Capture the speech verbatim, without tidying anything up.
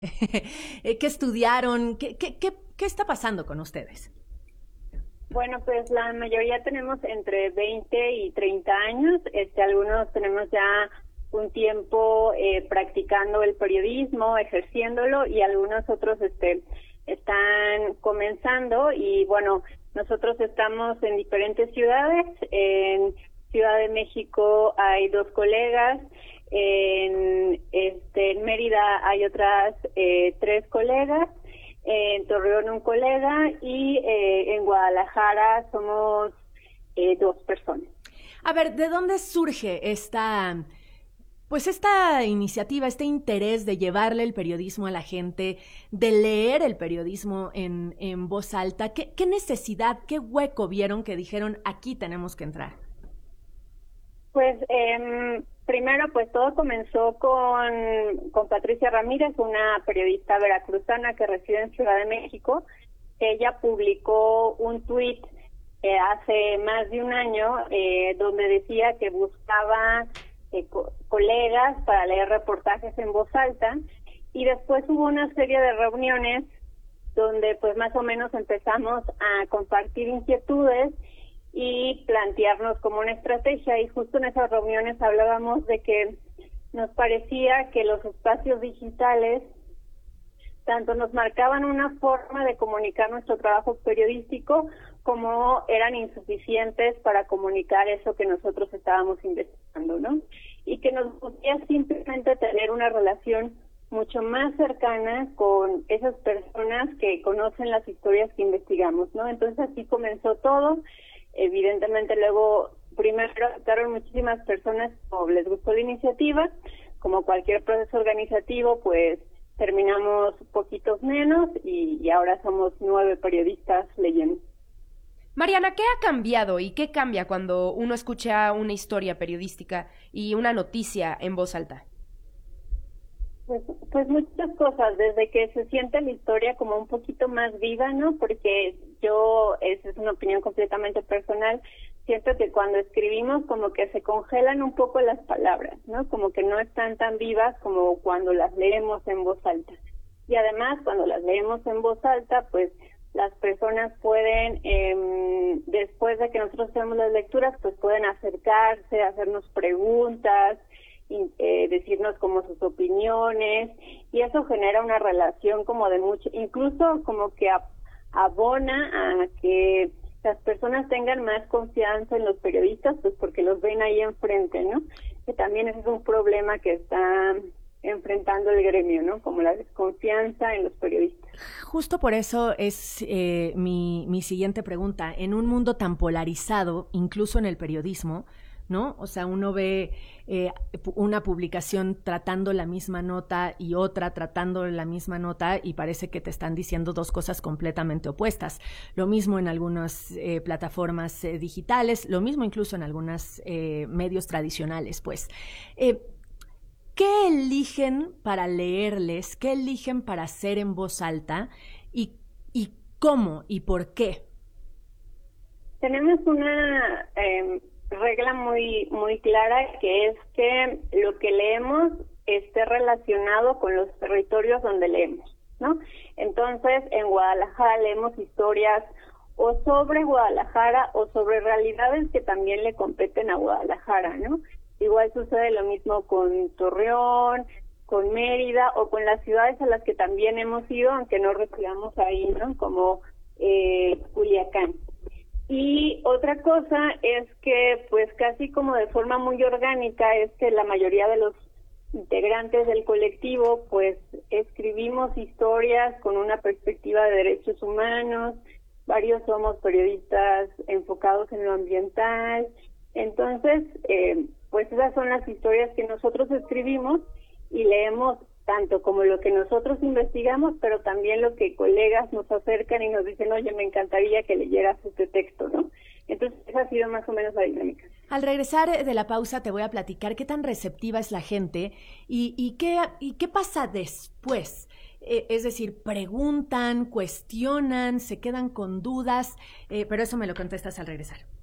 ¿Qué estudiaron? ¿Qué, qué, qué, qué está pasando con ustedes? Bueno, pues la mayoría tenemos entre veinte y treinta años. Este, algunos tenemos ya un tiempo eh, practicando el periodismo, ejerciéndolo, y algunos otros este, están comenzando. Y bueno, nosotros estamos en diferentes ciudades. En Ciudad de México hay dos colegas. En, este, en Mérida hay otras eh, tres colegas. En Torreón un colega, y eh, en Guadalajara somos eh, dos personas. A ver, ¿de dónde surge esta, pues esta iniciativa, este interés de llevarle el periodismo a la gente, de leer el periodismo en, en voz alta? ¿Qué, qué necesidad, qué hueco vieron que dijeron, aquí tenemos que entrar? Pues eh, primero, pues todo comenzó con, con Patricia Ramírez, una periodista veracruzana que reside en Ciudad de México. Ella publicó un tuit eh, hace más de un año eh, donde decía que buscaba eh, co colegas para leer reportajes en voz alta, y después hubo una serie de reuniones donde pues más o menos empezamos a compartir inquietudes y plantearnos como una estrategia, y justo en esas reuniones hablábamos de que nos parecía que los espacios digitales tanto nos marcaban una forma de comunicar nuestro trabajo periodístico, como eran insuficientes para comunicar eso que nosotros estábamos investigando, ¿no? Y que nos gustaría simplemente tener una relación mucho más cercana con esas personas que conocen las historias que investigamos, ¿no? Entonces así comenzó todo. Evidentemente luego primero aceptaron muchísimas personas, o les gustó la iniciativa. Como cualquier proceso organizativo, pues terminamos poquitos menos, y, y ahora somos nueve periodistas leyendo. Mariana, ¿qué ha cambiado y qué cambia cuando uno escucha una historia periodística y una noticia en voz alta? Pues, pues muchas cosas, desde que se siente la historia como un poquito más viva, ¿no? Porque yo, esa es una opinión completamente personal, siento que cuando escribimos como que se congelan un poco las palabras, ¿no? Como que no están tan vivas como cuando las leemos en voz alta. Y además, cuando las leemos en voz alta, pues las personas pueden, eh, después de que nosotros hacemos las lecturas, pues pueden acercarse, hacernos preguntas, Eh, decirnos como sus opiniones, y eso genera una relación como de mucho, incluso como que a, abona a que las personas tengan más confianza en los periodistas, pues porque los ven ahí enfrente, ¿no? Que también ese es un problema que está enfrentando el gremio, ¿no? Como la desconfianza en los periodistas. Justo por eso es eh, mi, mi siguiente pregunta. En un mundo tan polarizado, incluso en el periodismo, ¿no? O sea, uno ve eh, una publicación tratando la misma nota y otra tratando la misma nota, y parece que te están diciendo dos cosas completamente opuestas. Lo mismo en algunas eh, plataformas eh, digitales, lo mismo incluso en algunos eh, medios tradicionales, pues. Eh, ¿Qué eligen para leerles? ¿Qué eligen para hacer en voz alta? ¿Y, y cómo y por qué? Tenemos una eh, regla muy muy clara, que es que lo que leemos esté relacionado con los territorios donde leemos, ¿no? Entonces, en Guadalajara leemos historias o sobre Guadalajara o sobre realidades que también le competen a Guadalajara, ¿no? Igual sucede lo mismo con Torreón, con Mérida o con las ciudades a las que también hemos ido, aunque no residamos ahí, ¿no? Como eh, Culiacán. Y otra cosa es que, pues casi como de forma muy orgánica, es que la mayoría de los integrantes del colectivo, pues escribimos historias con una perspectiva de derechos humanos, varios somos periodistas enfocados en lo ambiental. Entonces, eh, pues esas son las historias que nosotros escribimos y leemos, tanto como lo que nosotros investigamos, pero también lo que colegas nos acercan y nos dicen, oye, me encantaría que leyeras este texto, ¿no? Entonces, esa ha sido más o menos la dinámica. Al regresar de la pausa te voy a platicar qué tan receptiva es la gente y, y, qué, y qué pasa después. Eh, es decir, preguntan, cuestionan, se quedan con dudas, eh, pero eso me lo contestas al regresar.